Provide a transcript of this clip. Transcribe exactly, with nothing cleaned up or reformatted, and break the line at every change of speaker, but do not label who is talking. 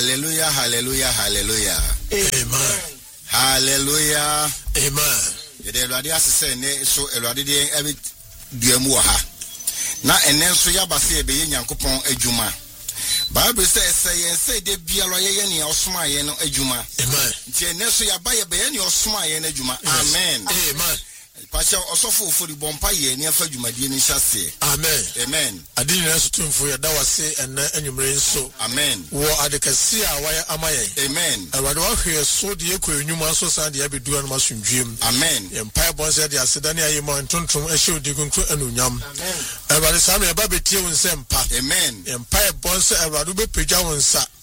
Hallelujah, hallelujah, hallelujah.
Amen.
Hallelujah.
Amen.
Yede Awurade asese ne so Awurade de ebi duamu ha. Na enen so yabase ebe ye Nyankopɔn adwuma. Bible says say say de bialo ye ne osoma ye no adwuma.
Amen.
Nti enen so yaba ye be ye ne osoma ye no adwuma. Amen.
Amen.
Pasha osofo ofori bompa ye ne afa dwumadie ni hyase.
Amen.
Amen.
Adi na so tumfo ya da wase ena anwumre nso.
Amen.
Wo adekasi a waya amaye.
Amen.
Awurade wa hwe so de ekɔ enwuma so san de abedu anu masundwem.
Amen.
Empire bonse de aseda ne ayema ntontom ehye odi kunkun anunyam. Awurade sa no eba betie won sempa.
Amen.
Empire bonse Awurade be pagya won sa.